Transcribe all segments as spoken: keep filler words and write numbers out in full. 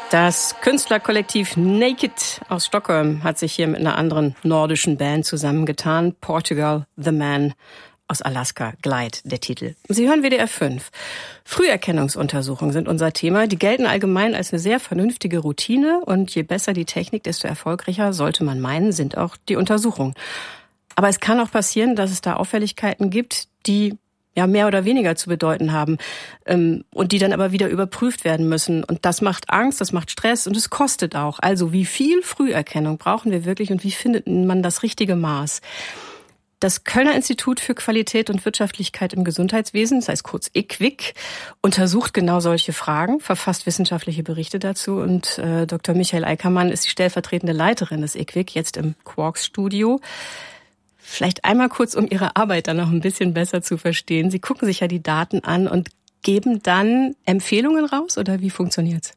Das Künstlerkollektiv Naked aus Stockholm hat sich hier mit einer anderen nordischen Band zusammengetan. Portugal, The Man. Aus Alaska, Glide, der Titel. Sie hören W D R fünf. Früherkennungsuntersuchungen sind unser Thema. Die gelten allgemein als eine sehr vernünftige Routine. Und je besser die Technik, desto erfolgreicher, sollte man meinen, sind auch die Untersuchungen. Aber es kann auch passieren, dass es da Auffälligkeiten gibt, die ja mehr oder weniger zu bedeuten haben ähm, und die dann aber wieder überprüft werden müssen. Und das macht Angst, das macht Stress und es kostet auch. Also wie viel Früherkennung brauchen wir wirklich und wie findet man das richtige Maß? Das Kölner Institut für Qualität und Wirtschaftlichkeit im Gesundheitswesen, das heißt kurz I Q W I C, untersucht genau solche Fragen, verfasst wissenschaftliche Berichte dazu und äh, Doktor Michael Eickermann ist die stellvertretende Leiterin des I Q W I C, jetzt im Quarks-Studio. Vielleicht einmal kurz, um Ihre Arbeit dann noch ein bisschen besser zu verstehen. Sie gucken sich ja die Daten an und geben dann Empfehlungen raus, oder wie funktioniert's?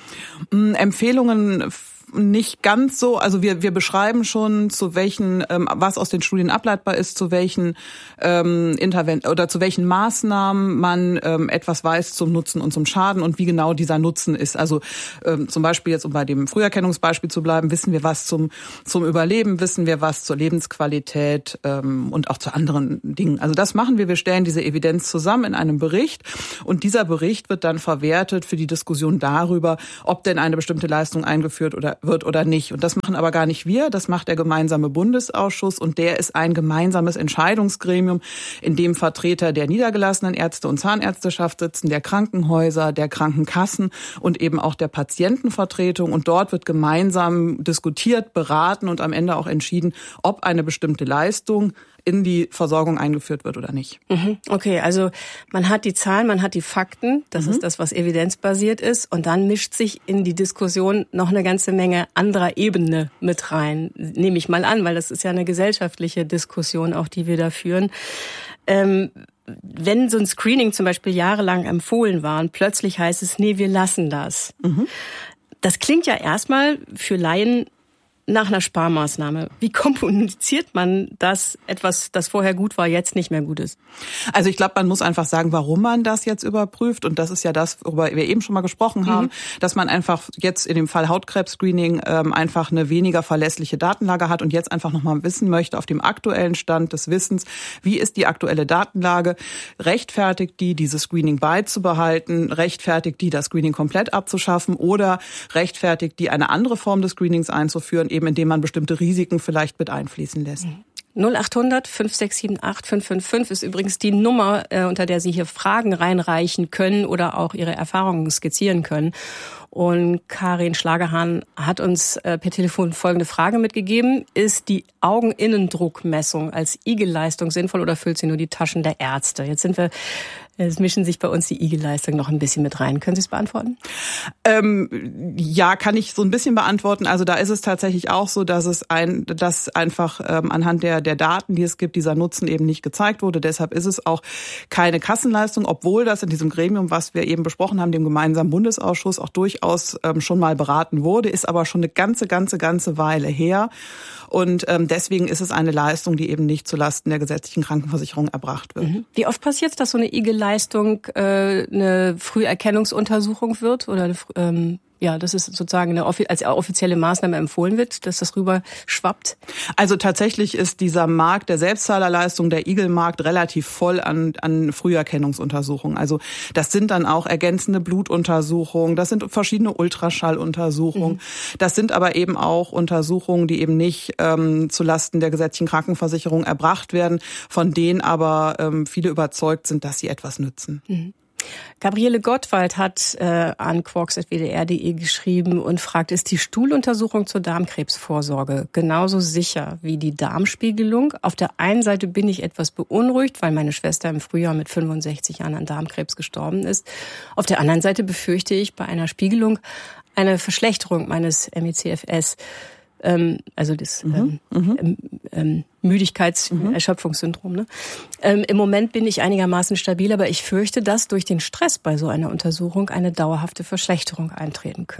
Empfehlungen nicht ganz so, also wir wir beschreiben schon, zu welchen ähm, was aus den Studien ableitbar ist, zu welchen ähm, Interven- oder zu welchen Maßnahmen man ähm, etwas weiß zum Nutzen und zum Schaden und wie genau dieser Nutzen ist. Also ähm, zum Beispiel jetzt, um bei dem Früherkennungsbeispiel zu bleiben, wissen wir was zum zum Überleben, wissen wir was zur Lebensqualität ähm, und auch zu anderen Dingen. Also das machen wir. Wir stellen diese Evidenz zusammen in einem Bericht und dieser Bericht wird dann verwertet für die Diskussion darüber, ob denn eine bestimmte Leistung eingeführt oder wird oder nicht. Und das machen aber gar nicht wir, das macht der gemeinsame Bundesausschuss und der ist ein gemeinsames Entscheidungsgremium, in dem Vertreter der niedergelassenen Ärzte- und Zahnärzteschaft sitzen, der Krankenhäuser, der Krankenkassen und eben auch der Patientenvertretung. Und dort wird gemeinsam diskutiert, beraten und am Ende auch entschieden, ob eine bestimmte Leistung in die Versorgung eingeführt wird oder nicht. Okay, also man hat die Zahlen, man hat die Fakten, das mhm. ist das, was evidenzbasiert ist, und dann mischt sich in die Diskussion noch eine ganze Menge anderer Ebene mit rein, nehme ich mal an, weil das ist ja eine gesellschaftliche Diskussion, auch die wir da führen. Ähm, wenn so ein Screening zum Beispiel jahrelang empfohlen war und plötzlich heißt es, nee, wir lassen das. Mhm. Das klingt ja erstmal für Laien nach einer Sparmaßnahme. Wie kommuniziert man, dass etwas, das vorher gut war, jetzt nicht mehr gut ist? Also ich glaube, man muss einfach sagen, warum man das jetzt überprüft. Und das ist ja das, worüber wir eben schon mal gesprochen haben, mhm. dass man einfach jetzt in dem Fall Hautkrebs-Screening ähm, einfach eine weniger verlässliche Datenlage hat und jetzt einfach nochmal wissen möchte, auf dem aktuellen Stand des Wissens, wie ist die aktuelle Datenlage, rechtfertigt die, dieses Screening beizubehalten, rechtfertigt die, das Screening komplett abzuschaffen oder rechtfertigt die, eine andere Form des Screenings einzuführen, eben indem man bestimmte Risiken vielleicht mit einfließen lässt. null acht hundert fünf sechs sieben acht fünf fünf fünf ist übrigens die Nummer, äh, unter der Sie hier Fragen reinreichen können oder auch Ihre Erfahrungen skizzieren können. Und Karin Schlagerhahn hat uns äh, per Telefon folgende Frage mitgegeben. Ist die Augeninnendruckmessung als I G E-Leistung sinnvoll oder füllt sie nur die Taschen der Ärzte? Jetzt sind wir, es mischen sich bei uns die I G E-Leistung noch ein bisschen mit rein. Können Sie es beantworten? Ähm, ja, kann ich so ein bisschen beantworten. Also da ist es tatsächlich auch so, dass es ein, dass einfach ähm, anhand der der Daten, die es gibt, dieser Nutzen eben nicht gezeigt wurde. Deshalb ist es auch keine Kassenleistung, obwohl das in diesem Gremium, was wir eben besprochen haben, dem gemeinsamen Bundesausschuss, auch durchaus ähm, schon mal beraten wurde, ist aber schon eine ganze, ganze, ganze Weile her. Und ähm, deswegen ist es eine Leistung, die eben nicht zulasten der gesetzlichen Krankenversicherung erbracht wird. Mhm. Wie oft passiert es, dass so eine I G E-Leistung äh, eine Früherkennungsuntersuchung wird oder eine, ähm ja, dass es sozusagen eine, als offizielle Maßnahme empfohlen wird, dass das rüber schwappt? Also tatsächlich ist dieser Markt der Selbstzahlerleistung, der I G E L-Markt, relativ voll an, an Früherkennungsuntersuchungen. Also das sind dann auch ergänzende Blutuntersuchungen, das sind verschiedene Ultraschalluntersuchungen. Mhm. Das sind aber eben auch Untersuchungen, die eben nicht ähm, zulasten der gesetzlichen Krankenversicherung erbracht werden, von denen aber ähm, viele überzeugt sind, dass sie etwas nützen. Mhm. Gabriele Gottwald hat äh, an quarks at w d r punkt d e geschrieben und fragt, ist die Stuhluntersuchung zur Darmkrebsvorsorge genauso sicher wie die Darmspiegelung? Auf der einen Seite bin ich etwas beunruhigt, weil meine Schwester im Frühjahr mit fünfundsechzig Jahren an Darmkrebs gestorben ist. Auf der anderen Seite befürchte ich bei einer Spiegelung eine Verschlechterung meines M E C F S. Ähm, also das ähm, mhm. ähm, ähm, Müdigkeits-Erschöpfungssyndrom. Ne? Ähm, Im Moment bin ich einigermaßen stabil, aber ich fürchte, dass durch den Stress bei so einer Untersuchung eine dauerhafte Verschlechterung eintreten könnte.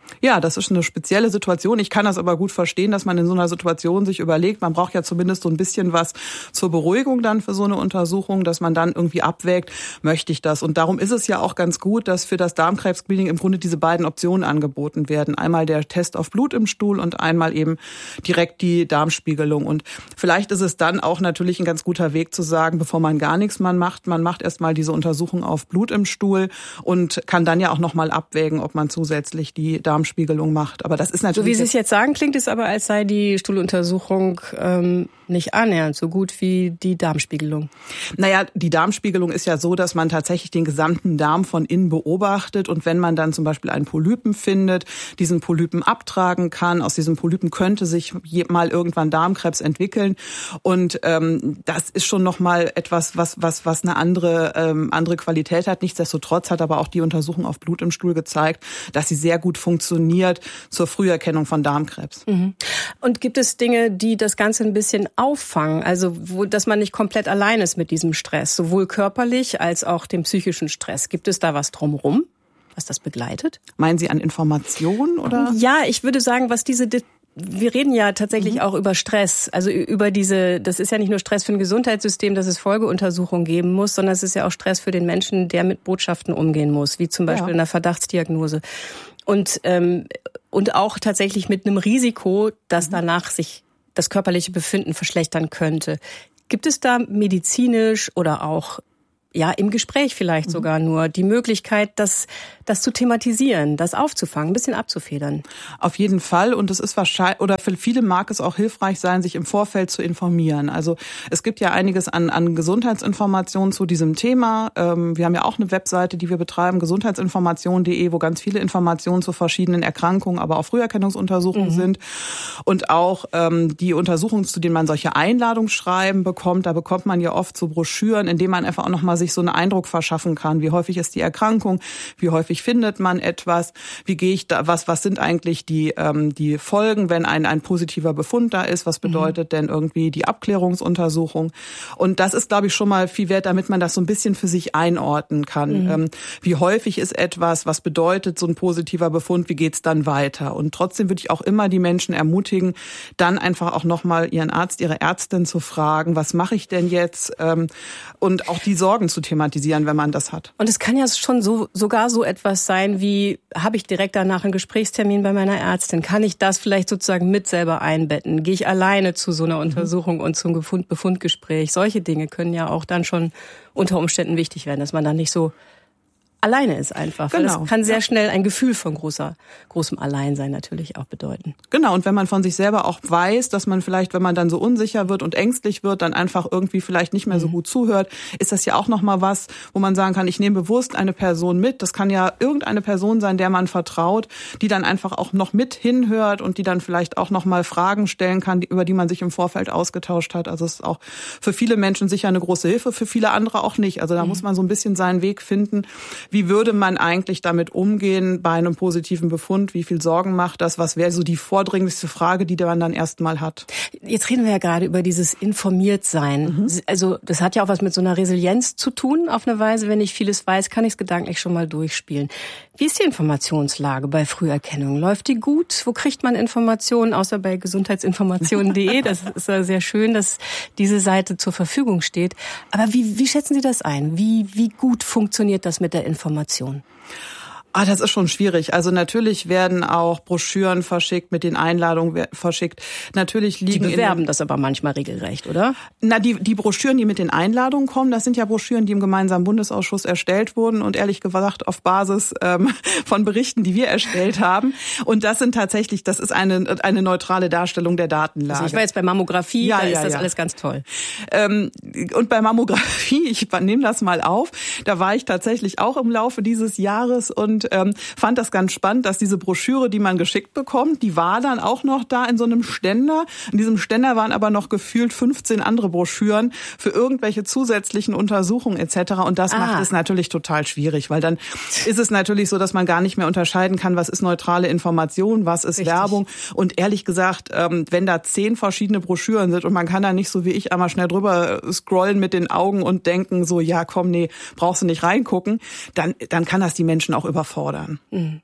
Ja, das ist eine spezielle Situation. Ich kann das aber gut verstehen, dass man in so einer Situation sich überlegt, man braucht ja zumindest so ein bisschen was zur Beruhigung dann für so eine Untersuchung, dass man dann irgendwie abwägt, möchte ich das? Und darum ist es ja auch ganz gut, dass für das Darmkrebs-Screening im Grunde diese beiden Optionen angeboten werden. Einmal der Test auf Blut im Stuhl und einmal eben direkt die Darmspiegelung. Und vielleicht ist es dann auch natürlich ein ganz guter Weg zu sagen, bevor man gar nichts man macht, man macht erstmal diese Untersuchung auf Blut im Stuhl und kann dann ja auch nochmal abwägen, ob man zusätzlich die Darmspiegelung Spiegelung macht. Aber das ist natürlich. So wie Sie es jetzt sagen, klingt es aber, als sei die Stuhluntersuchung ähm, nicht annähernd so gut wie die Darmspiegelung. Naja, die Darmspiegelung ist ja so, dass man tatsächlich den gesamten Darm von innen beobachtet und wenn man dann zum Beispiel einen Polypen findet, diesen Polypen abtragen kann, aus diesem Polypen könnte sich mal irgendwann Darmkrebs entwickeln und ähm, das ist schon nochmal etwas, was was was eine andere ähm, andere Qualität hat. Nichtsdestotrotz hat aber auch die Untersuchung auf Blut im Stuhl gezeigt, dass sie sehr gut funktioniert zur Früherkennung von Darmkrebs. Mhm. Und gibt es Dinge, die das Ganze ein bisschen auffangen, also wo, dass man nicht komplett allein ist mit diesem Stress, sowohl körperlich als auch dem psychischen Stress? Gibt es da was drumherum, was das begleitet? Meinen Sie an Informationen oder? Ja, ich würde sagen, was diese wir reden ja tatsächlich mhm. auch über Stress, also über diese, das ist ja nicht nur Stress für ein Gesundheitssystem, dass es Folgeuntersuchungen geben muss, sondern es ist ja auch Stress für den Menschen, der mit Botschaften umgehen muss, wie zum Beispiel ja. in der Verdachtsdiagnose. Und, ähm, und auch tatsächlich mit einem Risiko, dass danach sich das körperliche Befinden verschlechtern könnte. Gibt es da medizinisch oder auch ja im Gespräch vielleicht sogar nur die Möglichkeit, das, das zu thematisieren, das aufzufangen, ein bisschen abzufedern? Auf jeden Fall. Und es ist wahrscheinlich, oder für viele mag es auch hilfreich sein, sich im Vorfeld zu informieren. Also es gibt ja einiges an, an Gesundheitsinformationen zu diesem Thema. Wir haben ja auch eine Webseite, die wir betreiben, gesundheitsinformation punkt de, wo ganz viele Informationen zu verschiedenen Erkrankungen, aber auch Früherkennungsuntersuchungen mhm. sind. Und auch ähm, die Untersuchungen, zu denen man solche Einladungsschreiben bekommt, da bekommt man ja oft so Broschüren, in denen man einfach auch nochmal sich so einen Eindruck verschaffen kann. Wie häufig ist die Erkrankung? Wie häufig findet man etwas? Wie gehe ich da? Was was sind eigentlich die ähm, die Folgen, wenn ein ein positiver Befund da ist? Was bedeutet mhm. denn irgendwie die Abklärungsuntersuchung? Und das ist, glaube ich, schon mal viel wert, damit man das so ein bisschen für sich einordnen kann. Mhm. Ähm, wie häufig ist etwas? Was bedeutet so ein positiver Befund? Wie geht's dann weiter? Und trotzdem würde ich auch immer die Menschen ermutigen, dann einfach auch nochmal ihren Arzt, ihre Ärztin zu fragen, was mache ich denn jetzt? Ähm, und auch die Sorgen zu thematisieren, wenn man das hat. Und es kann ja schon so sogar so etwas sein wie, habe ich direkt danach einen Gesprächstermin bei meiner Ärztin? Kann ich das vielleicht sozusagen mit selber einbetten? Gehe ich alleine zu so einer Untersuchung mhm. und zum Befund, Befundgespräch? Solche Dinge können ja auch dann schon unter Umständen wichtig werden, dass man dann nicht so alleine ist einfach. Genau. Weil das kann sehr ja. schnell ein Gefühl von großer, großem Alleinsein natürlich auch bedeuten. Genau, und wenn man von sich selber auch weiß, dass man vielleicht, wenn man dann so unsicher wird und ängstlich wird, dann einfach irgendwie vielleicht nicht mehr so gut zuhört, ist das ja auch nochmal was, wo man sagen kann, ich nehme bewusst eine Person mit. Das kann ja irgendeine Person sein, der man vertraut, die dann einfach auch noch mit hinhört und die dann vielleicht auch nochmal Fragen stellen kann, über die man sich im Vorfeld ausgetauscht hat. Also es ist auch für viele Menschen sicher eine große Hilfe, für viele andere auch nicht. Also da mhm. muss man so ein bisschen seinen Weg finden. Wie würde man eigentlich damit umgehen bei einem positiven Befund? Wie viel Sorgen macht das? Was wäre so die vordringlichste Frage, die man dann erstmal hat? Jetzt reden wir ja gerade über dieses Informiertsein. Mhm. Also das hat ja auch was mit so einer Resilienz zu tun auf eine Weise. Wenn ich vieles weiß, kann ich es gedanklich schon mal durchspielen. Wie ist die Informationslage bei Früherkennung? Läuft die gut? Wo kriegt man Informationen, außer bei gesundheitsinformationen punkt de? Das ist ja sehr schön, dass diese Seite zur Verfügung steht. Aber wie, wie schätzen Sie das ein? Wie, wie gut funktioniert das mit der Information? Ah, das ist schon schwierig. Also natürlich werden auch Broschüren verschickt, mit den Einladungen verschickt. Natürlich liegen die bewerben in das aber manchmal regelrecht, oder? Na, die die Broschüren, die mit den Einladungen kommen, das sind ja Broschüren, die im gemeinsamen Bundesausschuss erstellt wurden und ehrlich gesagt auf Basis ähm, von Berichten, die wir erstellt haben. Und das sind tatsächlich, das ist eine eine neutrale Darstellung der Datenlage. Also ich war jetzt bei Mammographie, ja, da ja, ist das ja. alles ganz toll. Ähm, und bei Mammographie, ich nehme das mal auf, da war ich tatsächlich auch im Laufe dieses Jahres und Und ähm, fand das ganz spannend, dass diese Broschüre, die man geschickt bekommt, die war dann auch noch da in so einem Ständer. In diesem Ständer waren aber noch gefühlt fünfzehn andere Broschüren für irgendwelche zusätzlichen Untersuchungen et cetera. Und das ah. macht es natürlich total schwierig, weil dann ist es natürlich so, dass man gar nicht mehr unterscheiden kann, was ist neutrale Information, was ist Richtig. Werbung. Und ehrlich gesagt, ähm, wenn da zehn verschiedene Broschüren sind und man kann da nicht so wie ich einmal schnell drüber scrollen mit den Augen und denken so, ja komm, nee, brauchst du nicht reingucken, dann, dann kann das die Menschen auch überfordern. Mhm.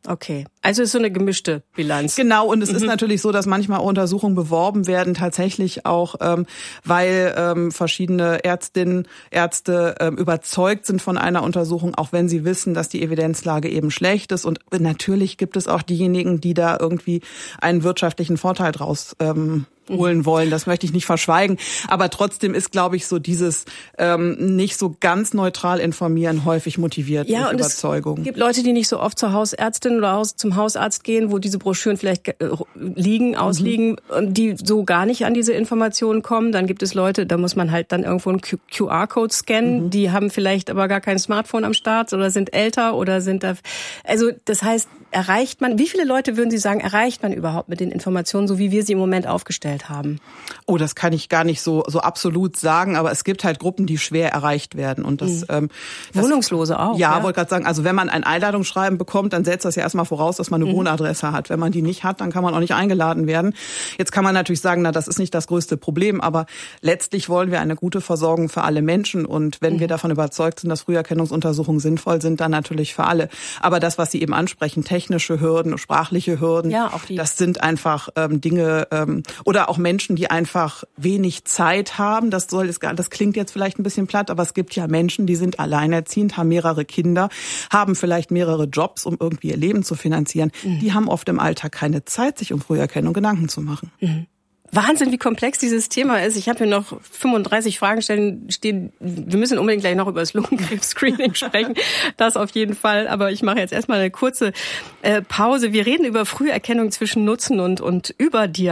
Okay, also ist so eine gemischte Bilanz. Genau, und es mhm. ist natürlich so, dass manchmal Untersuchungen beworben werden, tatsächlich auch, ähm, weil ähm, verschiedene Ärztinnen, Ärzte ähm, überzeugt sind von einer Untersuchung, auch wenn sie wissen, dass die Evidenzlage eben schlecht ist. Und natürlich gibt es auch diejenigen, die da irgendwie einen wirtschaftlichen Vorteil draus ähm, holen wollen. Das möchte ich nicht verschweigen. Aber trotzdem ist, glaube ich, so dieses ähm, nicht so ganz neutral informieren häufig motiviert ja, durch und Überzeugung. Es gibt Leute, die nicht so oft zur Hausärztin oder zum Hausarzt gehen, wo diese Broschüren vielleicht liegen, ausliegen, mhm. die so gar nicht an diese Informationen kommen. Dann gibt es Leute, da muss man halt dann irgendwo einen Q R-Code scannen. Mhm. Die haben vielleicht aber gar kein Smartphone am Start oder sind älter oder sind da. Also das heißt, erreicht man, wie viele Leute würden Sie sagen, erreicht man überhaupt mit den Informationen, so wie wir sie im Moment aufgestellt haben? Oh, das kann ich gar nicht so so absolut sagen, aber es gibt halt Gruppen, die schwer erreicht werden. Und das, mhm. ähm, das Wohnungslose auch. Ja, ja? wollte gerade sagen, also wenn man ein Einladungsschreiben bekommt, dann setzt das ja erstmal voraus, dass man eine mhm. Wohnadresse hat. Wenn man die nicht hat, dann kann man auch nicht eingeladen werden. Jetzt kann man natürlich sagen, na, das ist nicht das größte Problem, aber letztlich wollen wir eine gute Versorgung für alle Menschen. Und wenn mhm. wir davon überzeugt sind, dass Früherkennungsuntersuchungen sinnvoll sind, dann natürlich für alle. Aber das, was Sie eben ansprechen, technische Hürden, sprachliche Hürden, ja, auch die. Das sind einfach ähm, Dinge ähm, oder auch Menschen, die einfach wenig Zeit haben. Das soll es gar, das klingt jetzt vielleicht ein bisschen platt, aber es gibt ja Menschen, die sind alleinerziehend, haben mehrere Kinder, haben vielleicht mehrere Jobs, um irgendwie ihr Leben zu finanzieren. Mhm. Die haben oft im Alltag keine Zeit, sich um Früherkennung Gedanken zu machen. Mhm. Wahnsinn, wie komplex dieses Thema ist. Ich habe hier noch fünfunddreißig Fragen stellen, stehen. Wir müssen unbedingt gleich noch über das Lungenkrebs-Screening sprechen. Das auf jeden Fall. Aber ich mache jetzt erstmal eine kurze äh, Pause. Wir reden über Früherkennung zwischen Nutzen und, und Überdiagnostik.